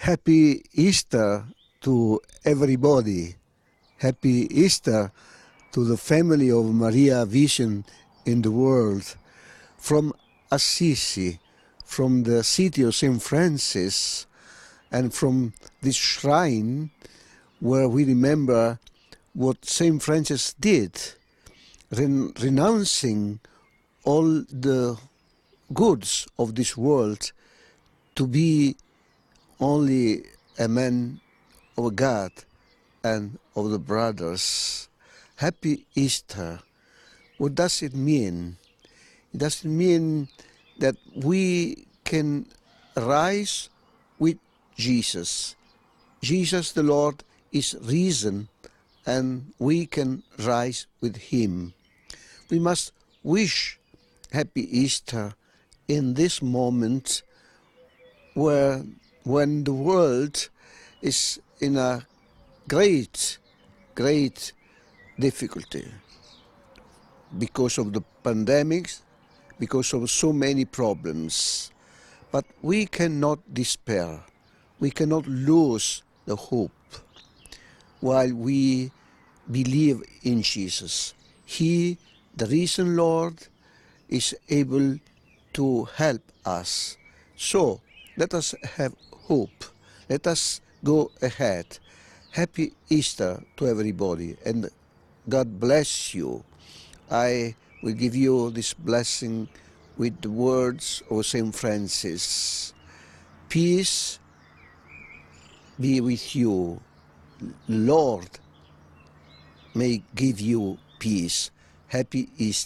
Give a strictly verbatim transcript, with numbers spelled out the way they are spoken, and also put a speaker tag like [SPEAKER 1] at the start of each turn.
[SPEAKER 1] Happy Easter to everybody. Happy Easter to the family of Maria Vision in the world. From Assisi, from the city of Saint Francis, and from this shrine where we remember what Saint Francis did, ren- renouncing all the goods of this world to be only a man of God and of the brothers. Happy Easter. What does it mean? It doesn't mean that we can rise with Jesus. Jesus the Lord is risen, and we can rise with him. We must wish Happy Easter in this moment where when the world is in a great, great difficulty because of the pandemics, because of so many problems. But we cannot despair. We cannot lose the hope while we believe in Jesus. He, the risen Lord, is able to help us. So let us have hope. Let us go ahead. Happy Easter to everybody, and God bless you. I will give you this blessing with the words of Saint Francis. Peace be with you. Lord may give you peace. Happy Easter.